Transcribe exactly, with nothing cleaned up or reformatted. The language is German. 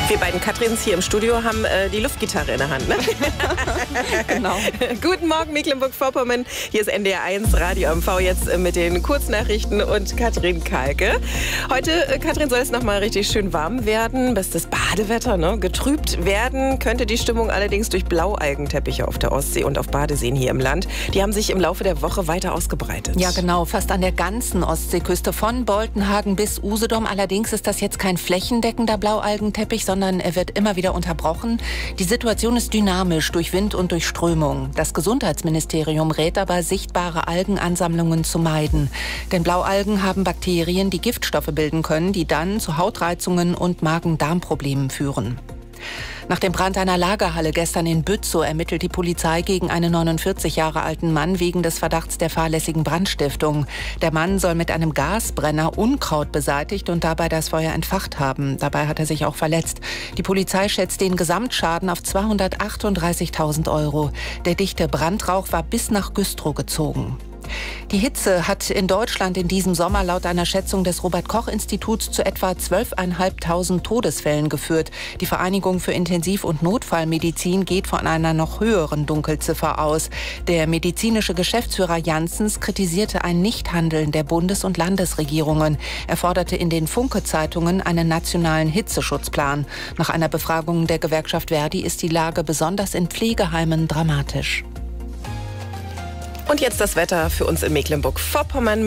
Wir beiden Katrins hier im Studio haben äh, die Luftgitarre in der Hand, ne? Genau. Guten Morgen, Mecklenburg-Vorpommern. Hier ist N D R eins Radio M V jetzt äh, mit den Kurznachrichten und Katrin Kalke. Heute, äh, Katrin, soll es noch mal richtig schön warm werden. Bestes Badewetter, ne? Getrübt werden könnte die Stimmung allerdings durch Blaualgenteppiche auf der Ostsee und auf Badeseen hier im Land. Die haben sich im Laufe der Woche weiter ausgebreitet. Ja, genau. Fast an der ganzen Ostseeküste von Boltenhagen bis Usedom. Allerdings ist das jetzt kein flächendeckender Blaualgenteppich, sondern er wird immer wieder unterbrochen. Die Situation ist dynamisch durch Wind und durch Strömung. Das Gesundheitsministerium rät aber, sichtbare Algenansammlungen zu meiden. Denn Blaualgen haben Bakterien, die Giftstoffe bilden können, die dann zu Hautreizungen und Magen-Darm-Problemen führen. Nach dem Brand einer Lagerhalle gestern in Bützow ermittelt die Polizei gegen einen neunundvierzig Jahre alten Mann wegen des Verdachts der fahrlässigen Brandstiftung. Der Mann soll mit einem Gasbrenner Unkraut beseitigt und dabei das Feuer entfacht haben. Dabei hat er sich auch verletzt. Die Polizei schätzt den Gesamtschaden auf zweihundertachtunddreißigtausend Euro. Der dichte Brandrauch war bis nach Güstrow gezogen. Die Hitze hat in Deutschland in diesem Sommer laut einer Schätzung des Robert-Koch-Instituts zu etwa zwölftausendfünfhundert Todesfällen geführt. Die Vereinigung für Intensiv- und Notfallmedizin geht von einer noch höheren Dunkelziffer aus. Der medizinische Geschäftsführer Janssens kritisierte ein Nichthandeln der Bundes- und Landesregierungen. Er forderte in den Funke-Zeitungen einen nationalen Hitzeschutzplan. Nach einer Befragung der Gewerkschaft Verdi ist die Lage besonders in Pflegeheimen dramatisch. Und jetzt das Wetter für uns in Mecklenburg-Vorpommern.